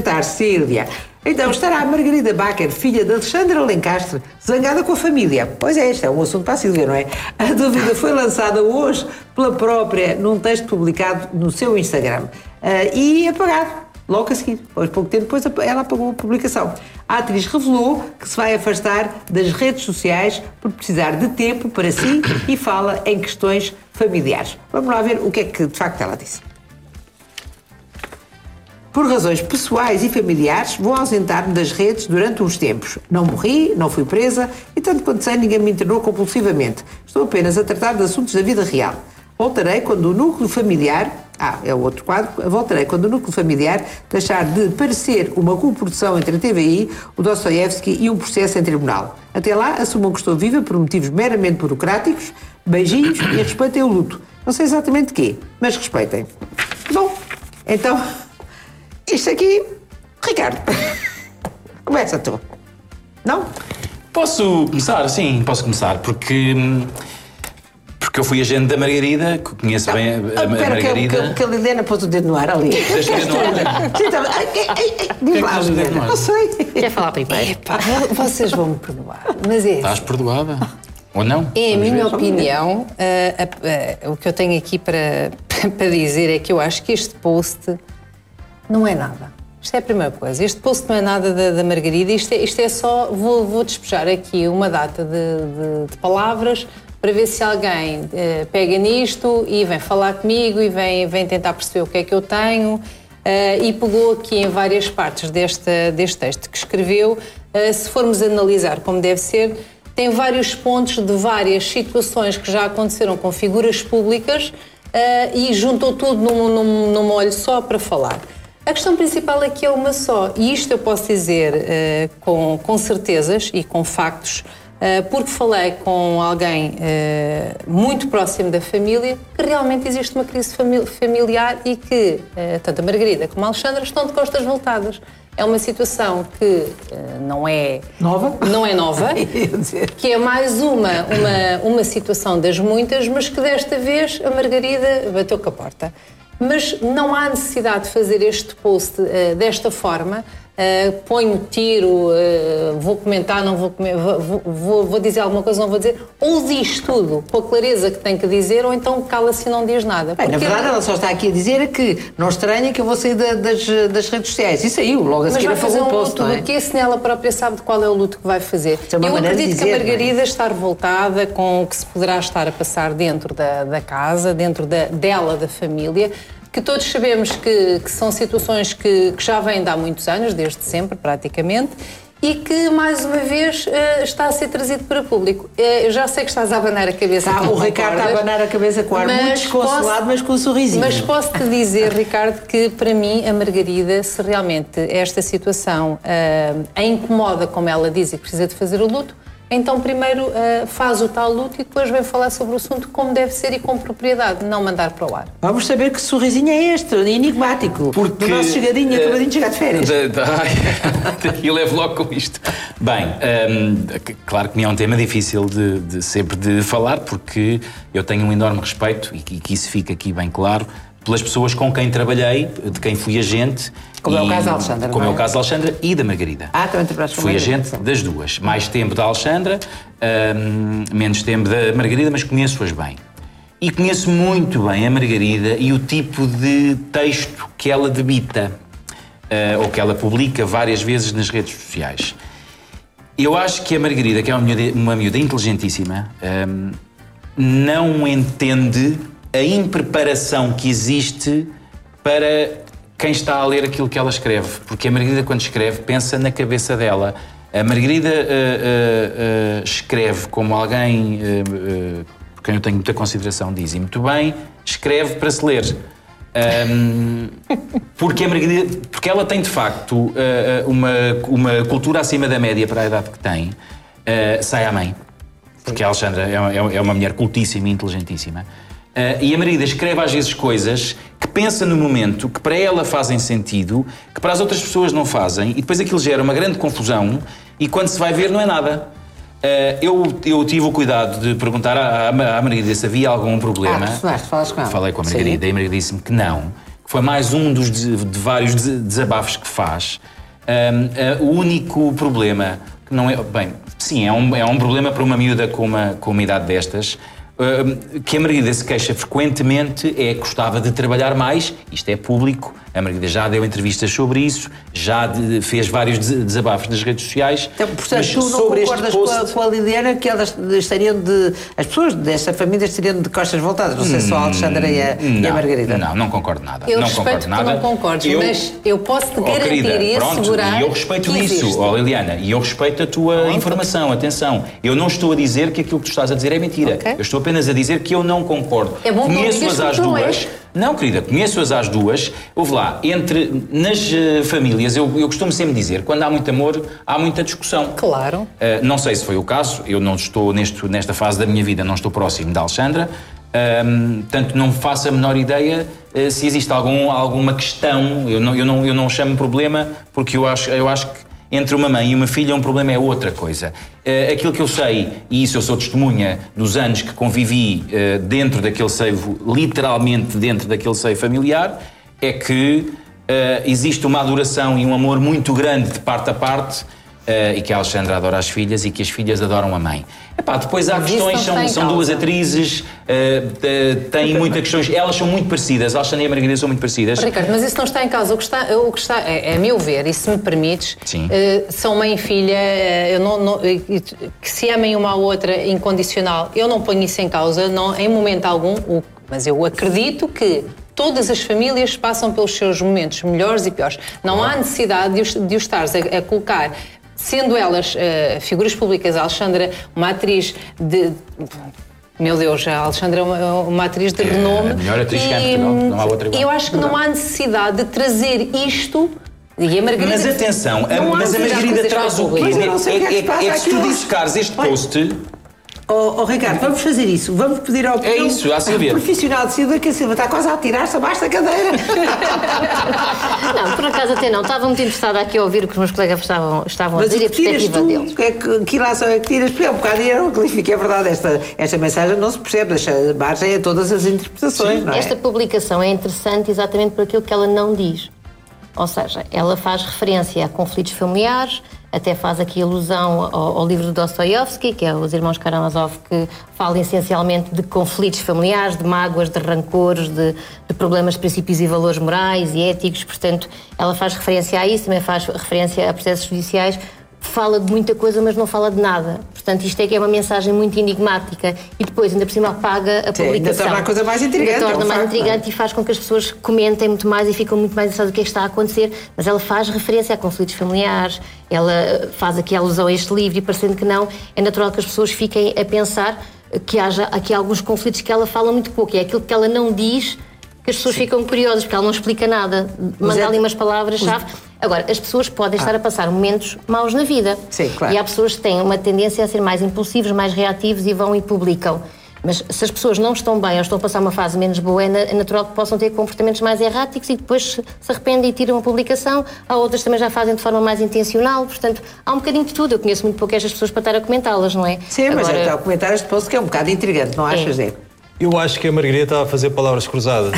tratar-se de Ilha. Então, estará a Margarida Bacher, filha de Alexandra Lencastre, zangada com a família? Pois é, este é um assunto para a Sílvia, não é? A dúvida foi lançada hoje pela própria, num texto publicado no seu Instagram. E apagado, logo a seguir. Pois, pouco tempo depois, ela apagou a publicação. A atriz revelou que se vai afastar das redes sociais por precisar de tempo para si e fala em questões familiares. Vamos lá ver o que é que, de facto, ela disse. Por razões pessoais e familiares, vou ausentar-me das redes durante uns tempos. Não morri, não fui presa e, tanto quanto sei, ninguém me internou compulsivamente. Estou apenas a tratar de assuntos da vida real. Voltarei quando o núcleo familiar... é o outro quadro. Voltarei quando o núcleo familiar deixar de parecer uma coprodução entre a TVI, o Dostoiévski e um processo em tribunal. Até lá, assumam que estou viva por motivos meramente burocráticos. Beijinhos e respeitem o luto. Não sei exatamente quê, mas respeitem. Bom, então... Isto aqui, Ricardo, começa tu, não? Posso começar, sim, posso começar, porque eu fui agente da Margarida, que conheço bem a Margarida. Que a Liliana pôs o dedo no ar ali. Deixa o dedo no ar. Diz lá, Liliana, não sei. Quer falar primeiro? Epá, vocês vão me perdoar, mas é... Estás perdoada? Ou não? É a minha opinião, o que eu tenho aqui para dizer é que eu acho que este post... não é nada. Isto é a primeira coisa. Este post não é nada da Margarida. Isto é só... Vou despejar aqui uma data de palavras para ver se alguém pega nisto e vem falar comigo e vem tentar perceber o que é que eu tenho. E pegou aqui em várias partes deste texto que escreveu. Se formos analisar como deve ser, tem vários pontos de várias situações que já aconteceram com figuras públicas e juntou tudo num olho só para falar. A questão principal aqui é uma só, e isto eu posso dizer com certezas e com factos, porque falei com alguém muito próximo da família, que realmente existe uma crise familiar e que tanto a Margarida como a Alexandra estão de costas voltadas. É uma situação que não é nova, que é mais uma situação das muitas, mas que desta vez a Margarida bateu com a porta. Mas não há necessidade de fazer este post desta forma. Ponho tiro, vou comentar, não vou comentar, vou dizer alguma coisa, não vou dizer. Ou diz tudo com a clareza que tem que dizer, ou então cala-se e não diz nada. Bem, na verdade, ela só está aqui a dizer que não estranha que eu vou sair das redes sociais. E saiu, logo a seguir a fazer um post, não é? Porque se ela própria sabe de qual é o luto que vai fazer. Eu acredito que a Margarida está revoltada com o que se poderá estar a passar dentro da casa, dentro dela, da família, que todos sabemos que são situações que já vêm de há muitos anos, desde sempre praticamente, e que mais uma vez está a ser trazido para público. Eu já sei que estás a abanar a cabeça. O Ricardo está a abanar a cabeça com ar muito desconsolado, mas com um sorrisinho. Mas posso-te dizer, Ricardo, que para mim a Margarida, se realmente esta situação a incomoda, como ela diz, e precisa de fazer o luto, então primeiro faz o tal luto e depois vem falar sobre o assunto como deve ser e com propriedade, não mandar para o ar. Vamos saber que sorrisinho é este, enigmático. Porque do nosso chegadinho, acabadinho de chegar de férias. Eu levo logo com isto. Bem, claro que me é um tema difícil de sempre de falar, porque eu tenho um enorme respeito, e que isso fica aqui bem claro, pelas pessoas com quem trabalhei, de quem fui agente. Como é o caso da Alexandra, Como é o caso da Alexandra e da Margarida. Também trabalhaste com a Fui agente das duas. Mais tempo da Alexandra, menos tempo da Margarida, mas conheço-as bem. E conheço muito bem a Margarida e o tipo de texto que ela debita, ou que ela publica várias vezes nas redes sociais. Eu acho que a Margarida, que é uma miúda inteligentíssima, não entende a impreparação que existe para quem está a ler aquilo que ela escreve. Porque a Margarida, quando escreve, pensa na cabeça dela. A Margarida escreve como alguém por quem eu tenho muita consideração diz, e muito bem, escreve para se ler. Porque a Margarida, porque ela tem de facto uma cultura acima da média para a idade que tem, sai à mãe. Porque a Alexandra é uma mulher cultíssima e inteligentíssima. E a Margarida escreve às vezes coisas que pensa no momento, que para ela fazem senido, que para as outras pessoas não fazem, e depois aquilo gera uma grande confusão, e quando se vai ver não é nada. Eu tive o cuidado de perguntar à Margarida se havia algum problema. Falas com ela. Falei com a Margarida. Sim. E a Margarida disse-me que não, foi mais um de vários desabafos que faz. O único problema, que não é... Bem, sim, é um problema para uma miúda com uma idade destas, que a Margarida se queixa frequentemente é que gostava de trabalhar mais, isto é público, a Margarida já deu entrevistas sobre isso, já fez vários desabafos nas redes sociais. Então, portanto, tu não concordas com a Liliana que elas estariam as pessoas desta família estariam de costas voltadas, não sei só a Alexandra e a Margarida. Não concordo nada. Eu respeito que tu não concordes, mas eu posso te garantir querida, e assegurar. E eu respeito isso, Liliana, e eu respeito a tua informação, atenção. Eu não estou a dizer que aquilo que tu estás a dizer é mentira. Okay. Eu estou apenas a dizer que eu não concordo. É bom. Conheço-as às duas. Não, querida, conheço-as às duas. Houve lá, nas famílias, eu costumo sempre dizer, quando há muito amor, há muita discussão. Claro. Não sei se foi o caso, eu não estou nesta fase da minha vida, não estou próximo da Alexandra, portanto não faço a menor ideia se existe alguma questão, eu não chamo problema, porque eu acho que entre uma mãe e uma filha um problema é outra coisa. Aquilo que eu sei, e isso eu sou testemunha dos anos que convivi dentro daquele seio, literalmente dentro daquele seio familiar, é que existe uma adoração e um amor muito grande de parte a parte, e que a Alexandra adora as filhas e que as filhas adoram a mãe. Depois há questões, são duas atrizes, têm muitas questões, elas são muito parecidas, a Alexandra e a Margarida são muito parecidas. Ricardo, mas isso não está em causa, o que está a meu ver, e se me permites, são mãe e filha, que se amem uma à outra incondicional, eu não ponho isso em causa, em momento algum, mas eu acredito que todas as famílias passam pelos seus momentos melhores e piores. Não há necessidade de os estares a colocar, sendo elas figuras públicas, a Alexandra, uma atriz de... Meu Deus, a Alexandra é uma atriz de renome. A melhor atriz que há em Portugal, não há outra igual. Eu acho que não há necessidade de trazer isto... E a Margarida, mas atenção, a Margarida traz o quê? É que se tu dissecares este post... Ricardo, vamos fazer isso. Vamos pedir ao profissional de Silva, que a Silva está quase a atirar-se abaixo da cadeira. Não, por acaso até não. Estava muito interessada aqui a ouvir o que os meus colegas estavam a dizer e a perspectiva deles. Que ilação é que tiras? Porque é um bocado hieroglífico, é verdade. Esta mensagem não se percebe, deixa margem a todas as interpretações. Não é? Esta publicação é interessante exatamente por aquilo que ela não diz. Ou seja, ela faz referência a conflitos familiares, até faz aqui alusão ao livro do Dostoiévski, que é Os Irmãos Karamazov, que fala essencialmente de conflitos familiares, de mágoas, de rancores, de problemas de princípios e valores morais e éticos. Portanto, ela faz referência a isso, também faz referência a processos judiciais, fala de muita coisa, mas não fala de nada. Portanto, isto é que é uma mensagem muito enigmática e depois, ainda por cima, apaga a publicação. Ainda torna a coisa mais intrigante. Ainda torna mais intrigante e faz com que as pessoas comentem muito mais e ficam muito mais interessadas no que é que está a acontecer. Mas ela faz referência a conflitos familiares, ela faz aqui alusão a este livro e, parecendo que não, é natural que as pessoas fiquem a pensar que haja aqui alguns conflitos que ela fala muito pouco. É aquilo que ela não diz que as pessoas ficam curiosas, porque ela não explica nada. Manda ali umas palavras-chave. Agora, as pessoas podem estar a passar momentos maus na vida. Sim, claro. E há pessoas que têm uma tendência a ser mais impulsivos, mais reativos e vão e publicam. Mas se as pessoas não estão bem ou estão a passar uma fase menos boa, é natural que possam ter comportamentos mais erráticos e depois se arrependem e tiram a publicação. Há outras também já fazem de forma mais intencional. Portanto, há um bocadinho de tudo. Eu conheço muito pouco estas pessoas para estar a comentá-las, não é? Sim, agora... mas está a comentar este post que é um bocado intrigante, não achas, Zé? Eu acho que a Margarida estava a fazer palavras cruzadas.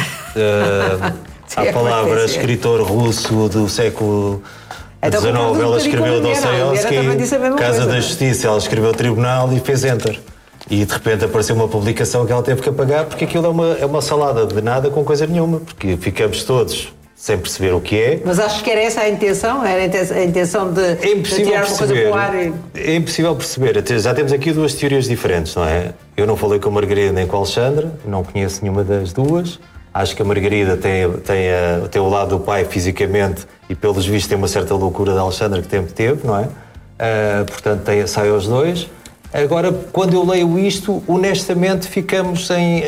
A palavra escritor russo do século XIX, ela escreveu Dostoiévski, Casa da Justiça, ela escreveu Tribunal e fez Enter. E de repente apareceu uma publicação que ela teve que apagar, porque aquilo é uma salada de nada com coisa nenhuma, porque ficamos todos sem perceber o que é. Mas acho que era essa a intenção? Era a intenção de tirar uma coisa para o ar? É impossível perceber. Já temos aqui duas teorias diferentes, não é? Eu não falei com a Margarida nem com a Alexandra, não conheço nenhuma das duas. Acho que a Margarida tem o lado do pai fisicamente e, pelos vistos, tem uma certa loucura da Alexandra que sempre teve, não é? Portanto, sai aos dois. Agora, quando eu leio isto, honestamente, ficamos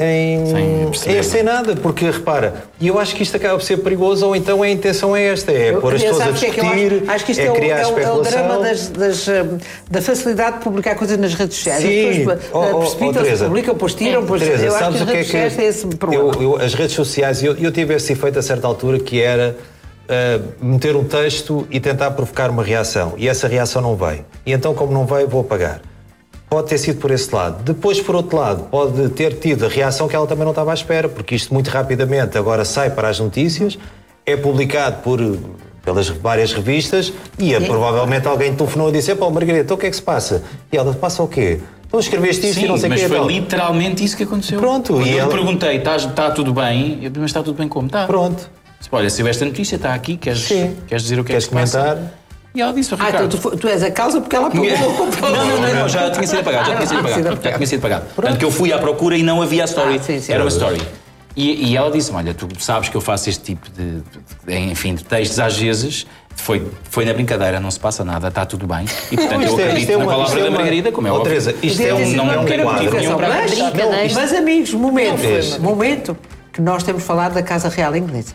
sem nada, porque, repara, e eu acho que isto acaba por ser perigoso, ou então a intenção é esta, pôr as pessoas a discutir, acho que isto criar especulação. É o drama da facilidade de publicar coisas nas redes sociais. Sim, as pessoas precipitam-se, publicam, depois tiram, Teresa, eu acho que as redes sociais têm esse problema. As redes sociais, eu tive esse efeito a certa altura, que era meter um texto e tentar provocar uma reação, e essa reação não veio. E então, como não veio, vou apagar. pode ter sido por esse lado. Depois, por outro lado, pode ter tido a reação que ela também não estava à espera, porque isto muito rapidamente agora sai para as notícias, é publicado pelas várias revistas e provavelmente alguém telefonou e disse: pá, Margarida, então o que é que se passa? E ela: passa o quê? Então escreveste isto e não sei o quê. Mas foi então literalmente isso que aconteceu. Pronto. Quando E eu ela... perguntei: está tudo bem? Mas está tudo bem como? Está. Pronto. Olha, se esta notícia está aqui, queres dizer o que é que se comentar? passa? E ela disse: Ricardo, então tu és a causa porque ela pagou. Não, já tinha sido apagado. Portanto, que eu fui à procura e não havia a story. Era uma story. E ela disse: olha, tu sabes que eu faço este tipo de textos às vezes. Foi na brincadeira, não se passa nada, está tudo bem. E portanto eu acredito na palavra da Margarida, como é óbvio. Teresa, isto é um quadro. Mas amigos, momento que nós temos falado da Casa Real Inglesa.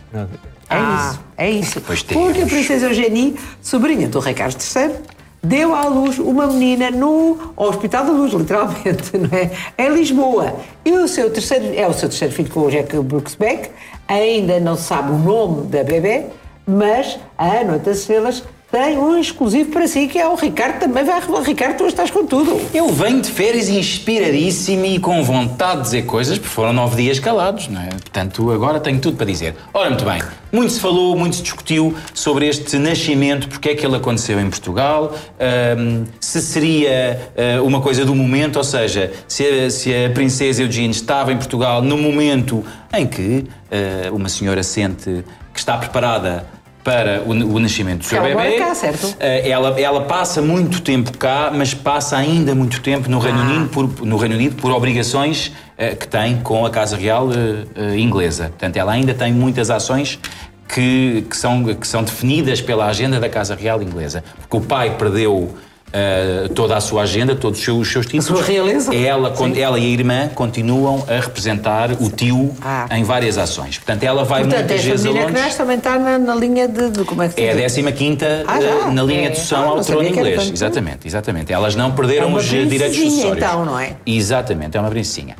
É isso. Porque a princesa Eugénie, sobrinha do Rei Carlos III, deu à luz uma menina no Hospital da Luz, literalmente, não é? Em Lisboa. E o seu terceiro filho, com o Jack Brooksbeck. Ainda não se sabe o nome da bebê, mas a Noite das Estrelas tem um exclusivo para si, que é o Ricardo. Também vai revelar. Ricardo, tu estás com tudo. Eu venho de férias inspiradíssimo e com vontade de dizer coisas, porque foram 9 dias calados, não é? Portanto, agora tenho tudo para dizer. Ora, muito bem, muito se falou, muito se discutiu sobre este nascimento, porque é que ele aconteceu em Portugal, se seria uma coisa do momento, ou seja, se a princesa Eugénie estava em Portugal no momento em que uma senhora sente que está preparada para o nascimento do seu bebê. Ela mora cá, certo? Ela passa muito tempo cá, mas passa ainda muito tempo no Reino Unido por obrigações que tem com a Casa Real inglesa. Portanto, ela ainda tem muitas ações que são definidas pela agenda da Casa Real inglesa. Porque o pai perdeu toda a sua agenda, todos os seus títulos. A sua realeza. Ela e a irmã continuam a representar o tio em várias ações. Portanto, ela vai muitas vezes a Londres. Portanto, também está na linha de como é que se diz? É a 15ª na linha de sucessão ao trono inglês. Exatamente. Elas não perderam os direitos sucessórios. Então, não é? Exatamente, é uma princesinha.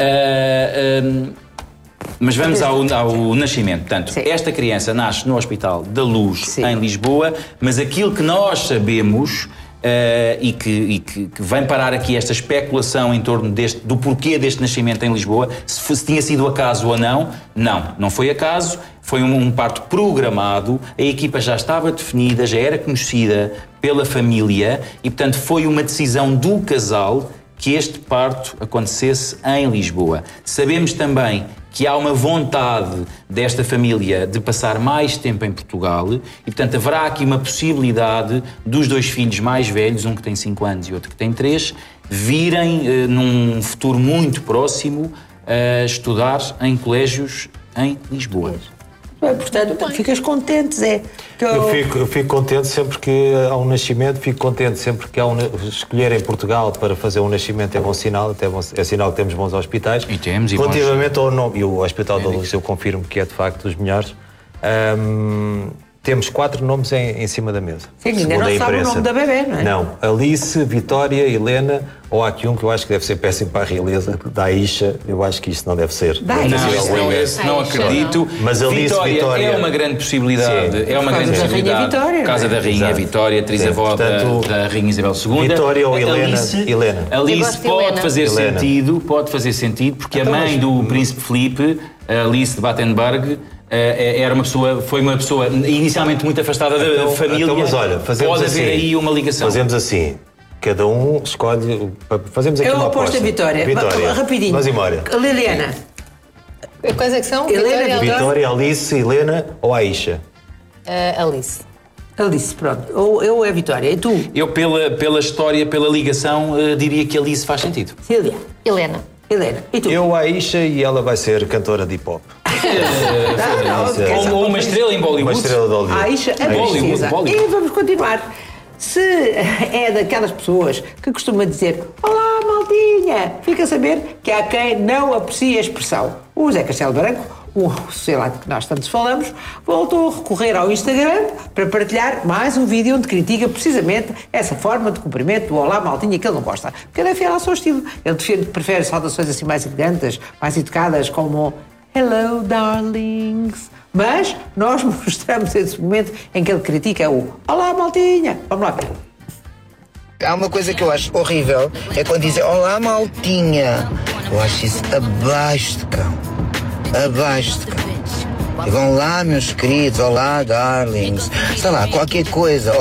Mas vamos ao nascimento. Portanto, esta criança nasce no Hospital da Luz, em Lisboa, mas aquilo que nós sabemos e que vem parar aqui esta especulação em torno do porquê deste nascimento em Lisboa, se tinha sido acaso ou não. Não foi acaso, foi um parto programado, a equipa já estava definida, já era conhecida pela família e, portanto, foi uma decisão do casal que este parto acontecesse em Lisboa. Sabemos também que há uma vontade desta família de passar mais tempo em Portugal e, portanto, haverá aqui uma possibilidade dos 2 filhos mais velhos, um que tem 5 anos e outro que tem 3, virem, num futuro muito próximo, a estudar em colégios em Lisboa. Portanto, ficas contente, Zé? Eu fico contente sempre que há um nascimento, fico contente sempre que escolherem Portugal para fazer um nascimento, é bom sinal, é sinal que temos bons hospitais. E temos, relativamente ao nome, e o Hospital da Luz eu confirmo que é de facto dos melhores. Temos 4 nomes em cima da mesa. Sim, ainda não sabe o nome da bebê, não é? Não. Alice, Vitória, Helena, ou há aqui um que eu acho que deve ser péssimo para a realeza, da Aisha. Eu acho que isto não deve ser. Não acredito. Mas Alice, Vitória é uma grande possibilidade. Sim. É uma grande possibilidade. Casa da Rainha Vitória, atriz-avó da Rainha Isabel II. Vitória ou Helena. Alice pode fazer sentido, porque a mãe do Príncipe Filipe, Alice de Battenberg, foi uma pessoa inicialmente muito afastada da família. Então, mas olha, pode haver aí uma ligação. Fazemos assim, cada um escolhe. Fazemos aqui uma aposta. Eu aposto a Vitória. Rapidinho. Vamos embora. Liliana. Quais é que são? Vitória, Alice, Helena ou Aisha? Alice. Alice, pronto. Ou é Vitória. E tu? Eu, pela história, pela ligação, diria que Alice faz sentido. Sílvia. Helena. E tu? Eu, Aisha, e ela vai ser cantora de hip-hop. Ou uma estrela em Bollywood. Uma estrela de Hollywood. Aisha, a pesquisa. E vamos continuar. Se é daquelas pessoas que costuma dizer olá, maldinha, fica a saber que há quem não aprecia a expressão. O Zé Castelo Branco, sei lá de que nós tantos falamos, voltou a recorrer ao Instagram para partilhar mais um vídeo onde critica precisamente essa forma de cumprimento do olá, maldinha, que ele não gosta. Porque ele é fiel ao seu estilo. Ele prefere saudações assim mais elegantes, mais educadas, como hello, darlings. Mas nós mostramos esse momento em que ele critica o olá, maldinha. Vamos lá ver. Há uma coisa que eu acho horrível, é quando dizem olá maltinha. Eu acho isso abaixo de cão. Abaixo de cão. E vão lá, meus queridos, olá, darlings. Sei lá, qualquer coisa.